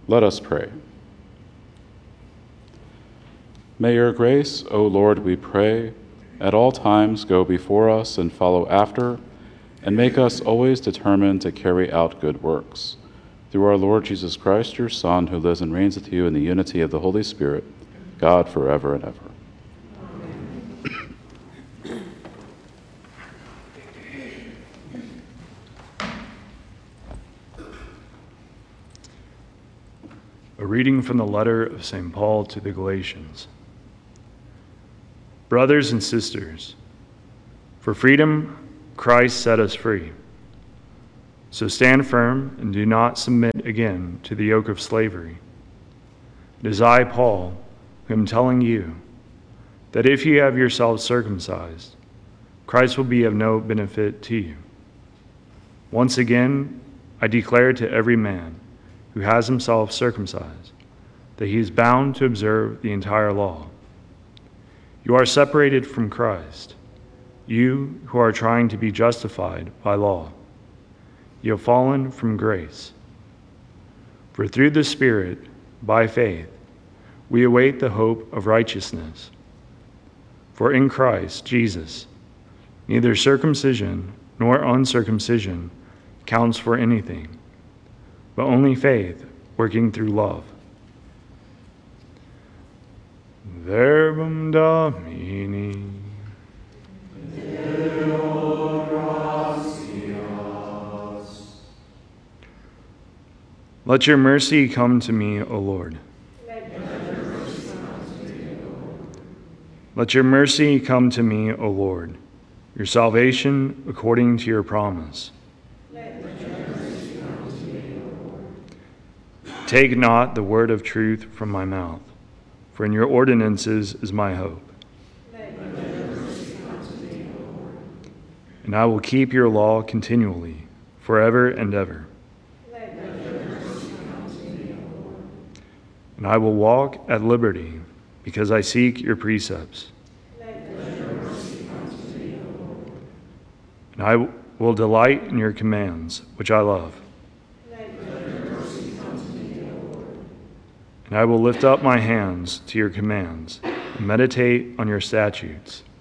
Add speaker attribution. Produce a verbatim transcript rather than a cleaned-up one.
Speaker 1: Let us pray. May your grace, O Lord, we pray, at all times go before us and follow after, and make us always determined to carry out good works. Through our Lord Jesus Christ, your Son, who lives and reigns with you in the unity of the Holy Spirit, God forever and ever.
Speaker 2: A reading from the letter of Saint Paul to the Galatians. Brothers and sisters, for freedom Christ set us free. So stand firm and do not submit again to the yoke of slavery. It is I, Paul, who am telling you that if you have yourselves circumcised, Christ will be of no benefit to you. Once again, I declare to every man who has himself circumcised that he is bound to observe the entire law. You are separated from Christ, you who are trying to be justified by law. You have fallen from grace. For through the Spirit, by faith, we await the hope of righteousness. For in Christ Jesus, neither circumcision nor uncircumcision counts for anything, but only faith working through love. Verbum Domini.
Speaker 3: Deo gratias.
Speaker 2: Let your mercy come to me, O Lord. Let your mercy come to me, O Lord, your salvation according to your promise. Take not the word of truth from my mouth, for in your ordinances is my hope. And I will keep your law continually, forever and ever. And I will walk at liberty, because I seek your precepts. And I will delight in your commands, which I love. And I will lift up my hands to your commands and meditate on your statutes.